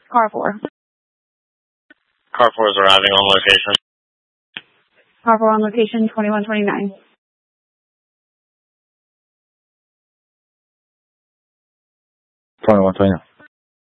Car 4. Car 4 is arriving on location. Car 4 on location, 2129. 2129.